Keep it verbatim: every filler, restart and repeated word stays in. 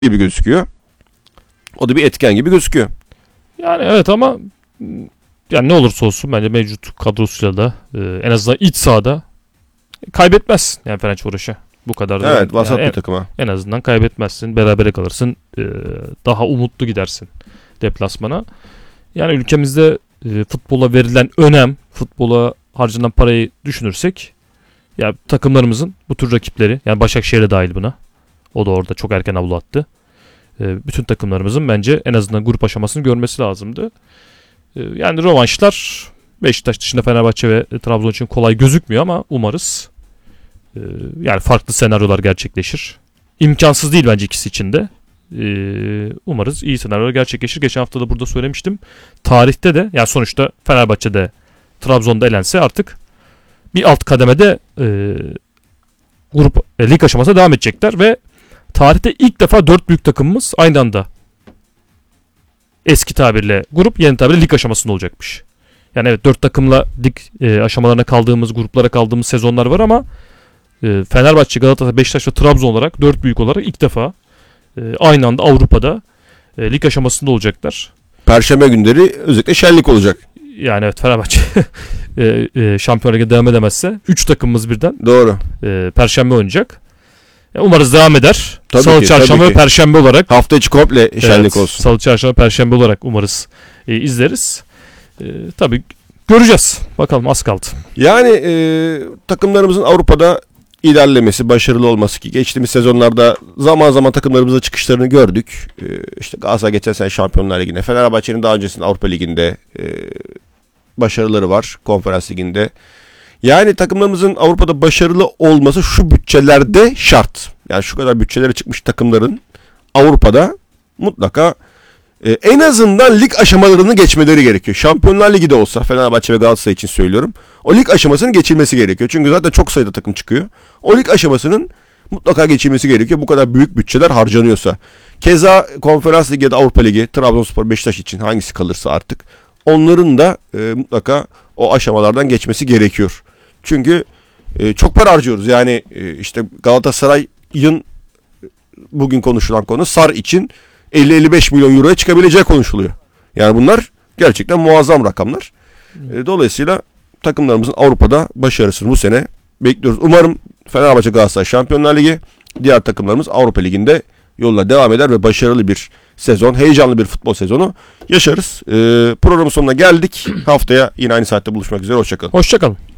gibi gözüküyor. O da bir etken gibi gözüküyor. Yani evet ama yani ne olursa olsun bence mevcut kadrosuyla da e, en azından iç sahada kaybetmezsin yani Fenerbahçe. Bu kadar da. Evet, vasat yani bir takıma. En azından kaybetmezsin. Berabere kalırsın. E, daha umutlu gidersin deplasmana. Yani ülkemizde e, futbola verilen önem, futbola harcanan parayı düşünürsek ya takımlarımızın bu tür rakipleri, yani Başakşehir'e dahil buna. O da orada çok erken avlu attı. E, bütün takımlarımızın bence en azından grup aşamasını görmesi lazımdı. E, yani rövanşlar Beşiktaş dışında Fenerbahçe ve e, Trabzon için kolay gözükmüyor ama umarız e, yani farklı senaryolar gerçekleşir. İmkansız değil bence ikisi için de. E, umarız iyi senaryolar gerçekleşir. Geçen hafta da burada söylemiştim. Tarihte de yani sonuçta Fenerbahçe'de Trabzon'da elense artık bir alt kademede e, grup e, lig aşamasına devam edecekler ve tarihte ilk defa dört büyük takımımız aynı anda eski tabirle grup, yeni tabirle lig aşamasında olacakmış. Yani evet dört takımla lig e, aşamalarına kaldığımız, gruplara kaldığımız sezonlar var ama e, Fenerbahçe, Galatasaray, Beşiktaş ve Trabzon olarak dört büyük olarak ilk defa e, aynı anda Avrupa'da e, lig aşamasında olacaklar. Perşembe günleri özellikle şenlik olacak. Yani evet Fenerbahçe e, e, Şampiyonlar Ligi'ne devam edemezse üç takımımız birden Doğru. E, Perşembe oynayacak. Ya umarız devam eder. Tabii Salı, ki, çarşamba ve Perşembe olarak. Hafta içi komple şenlik Evet, olsun. Salı, çarşamba, Perşembe olarak umarız e, izleriz. E, tabii göreceğiz. Bakalım az kaldı. Yani e, takımlarımızın Avrupa'da ilerlemesi, başarılı olması ki geçtiğimiz sezonlarda zaman zaman takımlarımızın çıkışlarını gördük. E, işte Galatasaray geçen sene Şampiyonlar Ligi'nde, Fenerbahçe'nin daha öncesinde Avrupa Ligi'nde e, başarıları var, Konferans Ligi'nde. Yani takımlarımızın Avrupa'da başarılı olması şu bütçelerde şart. Yani şu kadar bütçelere çıkmış takımların Avrupa'da mutlaka e, en azından lig aşamalarını geçmeleri gerekiyor. Şampiyonlar Ligi de olsa Fenerbahçe ve Galatasaray için söylüyorum. O lig aşamasının geçilmesi gerekiyor. Çünkü zaten çok sayıda takım çıkıyor. O lig aşamasının mutlaka geçilmesi gerekiyor. Bu kadar büyük bütçeler harcanıyorsa. Keza Konferans Ligi ya da Avrupa Ligi, Trabzonspor, Beşiktaş için hangisi kalırsa artık onların da e, mutlaka o aşamalardan geçmesi gerekiyor. Çünkü e, çok para harcıyoruz. Yani e, işte Galatasaray'ın bugün konuşulan konu Sar için elli elli beş milyon euroya çıkabileceği konuşuluyor. Yani bunlar gerçekten muazzam rakamlar. E, dolayısıyla takımlarımızın Avrupa'da başarısını bu sene bekliyoruz. Umarım Fenerbahçe, Galatasaray Şampiyonlar Ligi, diğer takımlarımız Avrupa Ligi'nde yoluna devam eder ve başarılı bir sezon, heyecanlı bir futbol sezonu yaşarız. E, programın sonuna geldik. Haftaya yine aynı saatte buluşmak üzere. Hoşçakalın. Hoşçakalın.